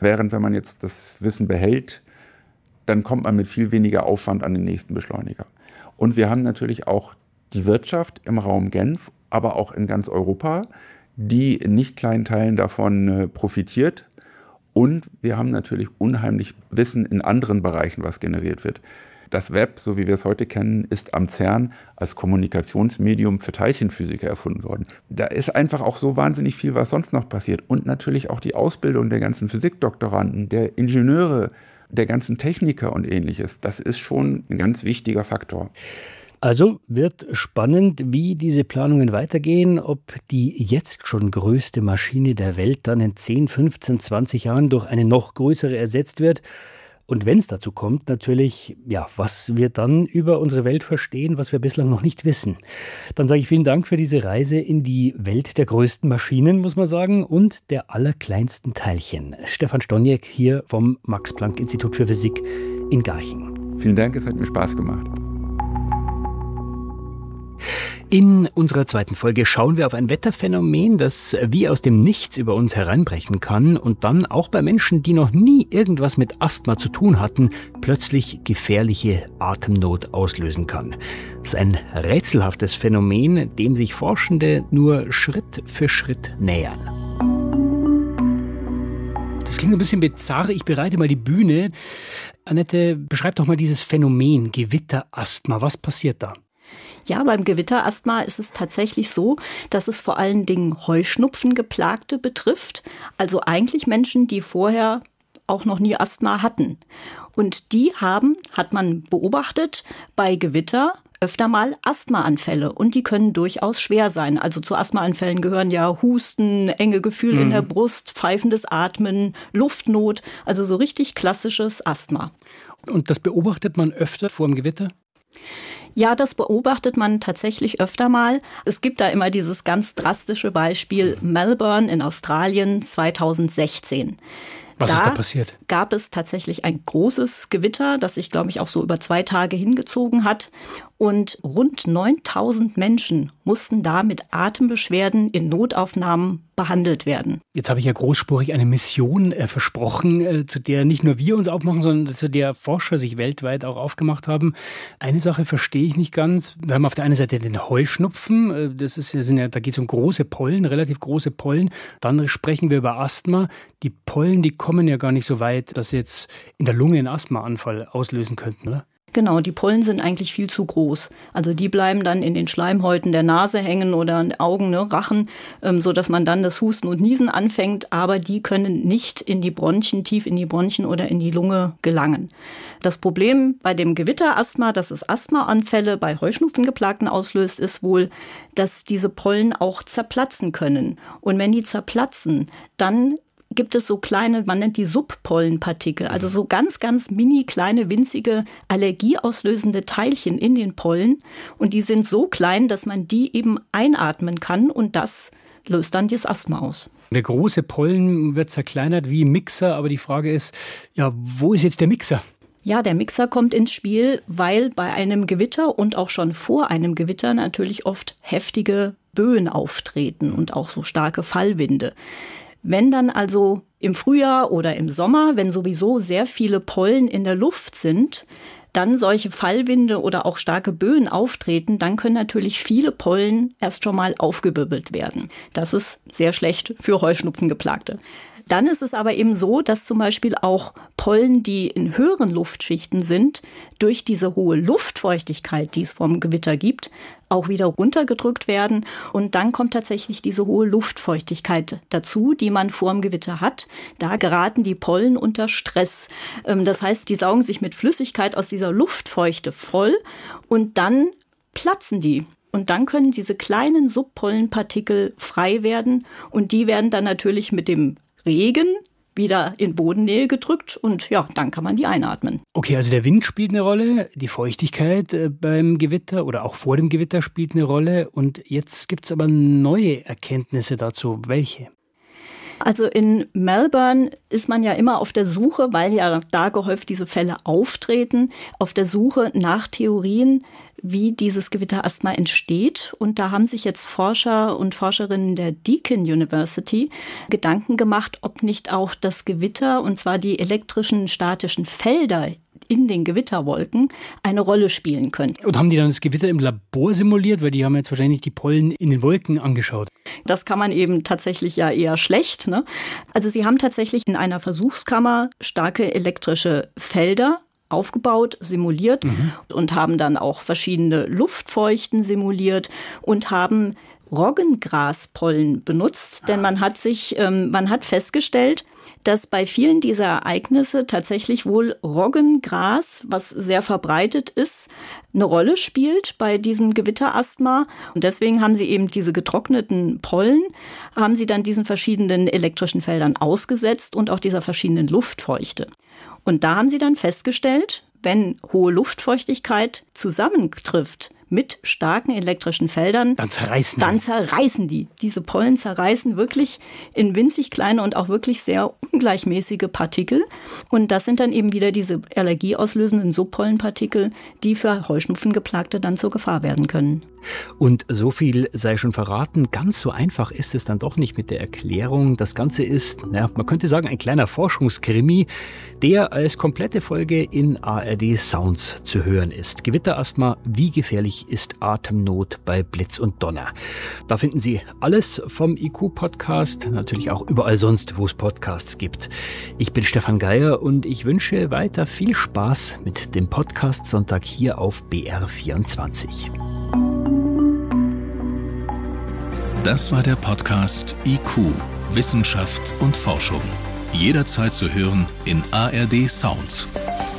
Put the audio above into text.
Während wenn man jetzt das Wissen behält, dann kommt man mit viel weniger Aufwand an den nächsten Beschleuniger. Und wir haben natürlich auch die Wirtschaft im Raum Genf, aber auch in ganz Europa, die in nicht kleinen Teilen davon profitiert. Und wir haben natürlich unheimlich Wissen in anderen Bereichen, was generiert wird. Das Web, so wie wir es heute kennen, ist am CERN als Kommunikationsmedium für Teilchenphysiker erfunden worden. Da ist einfach auch so wahnsinnig viel, was sonst noch passiert. Und natürlich auch die Ausbildung der ganzen Physikdoktoranden, der Ingenieure, der ganzen Techniker und Ähnliches. Das ist schon ein ganz wichtiger Faktor. Also wird spannend, wie diese Planungen weitergehen, ob die jetzt schon größte Maschine der Welt dann in 10, 15, 20 Jahren durch eine noch größere ersetzt wird. Und wenn es dazu kommt, natürlich, ja, was wir dann über unsere Welt verstehen, was wir bislang noch nicht wissen. Dann sage ich vielen Dank für diese Reise in die Welt der größten Maschinen, muss man sagen, und der allerkleinsten Teilchen. Stefan Stoniek hier vom Max-Planck-Institut für Physik in Garching. Vielen Dank, es hat mir Spaß gemacht. In unserer zweiten Folge schauen wir auf ein Wetterphänomen, das wie aus dem Nichts über uns hereinbrechen kann und dann auch bei Menschen, die noch nie irgendwas mit Asthma zu tun hatten, plötzlich gefährliche Atemnot auslösen kann. Das ist ein rätselhaftes Phänomen, dem sich Forschende nur Schritt für Schritt nähern. Das klingt ein bisschen bizarr. Ich bereite mal die Bühne. Annette, beschreib doch mal dieses Phänomen Gewitterasthma. Was passiert da? Ja, beim Gewitterasthma ist es tatsächlich so, dass es vor allen Dingen Heuschnupfengeplagte betrifft. Also eigentlich Menschen, die vorher auch noch nie Asthma hatten. Und die hat man beobachtet, bei Gewitter öfter mal Asthmaanfälle. Und die können durchaus schwer sein. Also zu Asthmaanfällen gehören ja Husten, enge Gefühle in der Brust, pfeifendes Atmen, Luftnot. Also so richtig klassisches Asthma. Und das beobachtet man öfter vor dem Gewitter? Ja, das beobachtet man tatsächlich öfter mal. Es gibt da immer dieses ganz drastische Beispiel Melbourne in Australien 2016. Was ist da passiert? Gab es tatsächlich ein großes Gewitter, das sich, glaube ich, auch so über 2 Tage hingezogen hat. Und rund 9.000 Menschen mussten da mit Atembeschwerden in Notaufnahmen behandelt werden. Jetzt habe ich ja großspurig eine Mission versprochen, zu der nicht nur wir uns aufmachen, sondern zu der Forscher sich weltweit auch aufgemacht haben. Eine Sache verstehe ich nicht ganz. Wir haben auf der einen Seite den Heuschnupfen. Da geht es um große Pollen, relativ große Pollen. Dann sprechen wir über Asthma. Die Pollen, die kommen ja gar nicht so weit, dass sie jetzt in der Lunge einen Asthmaanfall auslösen könnten, oder? Genau, die Pollen sind eigentlich viel zu groß. Also die bleiben dann in den Schleimhäuten der Nase hängen oder an den Augen, Rachen, sodass man dann das Husten und Niesen anfängt. Aber die können nicht in die Bronchien, tief in die Bronchien oder in die Lunge gelangen. Das Problem bei dem Gewitterasthma, dass es Asthmaanfälle bei Heuschnupfengeplagten auslöst, ist wohl, dass diese Pollen auch zerplatzen können. Und wenn die zerplatzen, dann gibt es so kleine, man nennt die Subpollenpartikel, also so ganz, ganz mini kleine, winzige, allergieauslösende Teilchen in den Pollen. Und die sind so klein, dass man die eben einatmen kann und das löst dann das Asthma aus. Der große Pollen wird zerkleinert wie Mixer, aber die Frage ist, ja, wo ist jetzt der Mixer? Ja, der Mixer kommt ins Spiel, weil bei einem Gewitter und auch schon vor einem Gewitter natürlich oft heftige Böen auftreten und auch so starke Fallwinde. Wenn dann also im Frühjahr oder im Sommer, wenn sowieso sehr viele Pollen in der Luft sind, dann solche Fallwinde oder auch starke Böen auftreten, dann können natürlich viele Pollen erst schon mal aufgewirbelt werden. Das ist sehr schlecht für Heuschnupfengeplagte. Dann ist es aber eben so, dass zum Beispiel auch Pollen, die in höheren Luftschichten sind, durch diese hohe Luftfeuchtigkeit, die es vom Gewitter gibt, auch wieder runtergedrückt werden. Und dann kommt tatsächlich diese hohe Luftfeuchtigkeit dazu, die man vor dem Gewitter hat. Da geraten die Pollen unter Stress. Das heißt, die saugen sich mit Flüssigkeit aus dieser Luftfeuchte voll und dann platzen die. Und dann können diese kleinen Subpollenpartikel frei werden und die werden dann natürlich mit dem Regen wieder in Bodennähe gedrückt und ja, dann kann man die einatmen. Okay, also der Wind spielt eine Rolle, die Feuchtigkeit beim Gewitter oder auch vor dem Gewitter spielt eine Rolle und jetzt gibt es aber neue Erkenntnisse dazu. Welche? Also in Melbourne ist man ja immer auf der Suche, weil ja da gehäuft diese Fälle auftreten, auf der Suche nach Theorien, wie dieses Gewitterasthma entsteht. Und da haben sich jetzt Forscher und Forscherinnen der Deakin University Gedanken gemacht, ob nicht auch das Gewitter, und zwar die elektrischen statischen Felder in den Gewitterwolken, eine Rolle spielen könnten. Und haben die dann das Gewitter im Labor simuliert? Weil die haben jetzt wahrscheinlich die Pollen in den Wolken angeschaut. Das kann man eben tatsächlich ja eher schlecht, ne? Also sie haben tatsächlich in einer Versuchskammer starke elektrische Felder aufgebaut, simuliert und haben dann auch verschiedene Luftfeuchten simuliert und haben Roggengraspollen benutzt, denn man hat festgestellt, dass bei vielen dieser Ereignisse tatsächlich wohl Roggengras, was sehr verbreitet ist, eine Rolle spielt bei diesem Gewitterasthma. Und deswegen haben sie eben diese getrockneten Pollen, haben sie dann diesen verschiedenen elektrischen Feldern ausgesetzt und auch dieser verschiedenen Luftfeuchte. Und da haben sie dann festgestellt, wenn hohe Luftfeuchtigkeit zusammentrifft mit starken elektrischen Feldern, dann zerreißen die. Diese Pollen zerreißen wirklich in winzig kleine und auch wirklich sehr ungleichmäßige Partikel. Und das sind dann eben wieder diese allergieauslösenden Subpollenpartikel, die für Heuschnupfengeplagte dann zur Gefahr werden können. Und so viel sei schon verraten, ganz so einfach ist es dann doch nicht mit der Erklärung. Das Ganze ist, man könnte sagen, ein kleiner Forschungskrimi, der als komplette Folge in ARD Sounds zu hören ist. Gewitterasthma, wie gefährlich ist Atemnot bei Blitz und Donner? Da finden Sie alles vom IQ-Podcast, natürlich auch überall sonst, wo es Podcasts gibt. Ich bin Stefan Geier und ich wünsche weiter viel Spaß mit dem Podcast Sonntag hier auf BR24. Das war der Podcast IQ, Wissenschaft und Forschung. Jederzeit zu hören in ARD Sounds.